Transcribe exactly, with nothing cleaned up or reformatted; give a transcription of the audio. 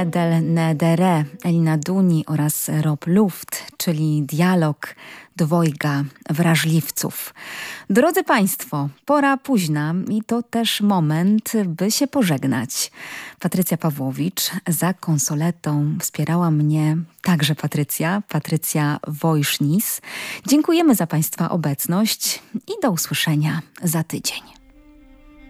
Del Nedere, Elina Duni oraz Rob Luft, czyli dialog dwojga wrażliwców. Drodzy Państwo, pora późna i to też moment, by się pożegnać. Patrycja Pawłowicz za konsoletą wspierała mnie także Patrycja, Patrycja Wojsznis. Dziękujemy za Państwa obecność i do usłyszenia za tydzień.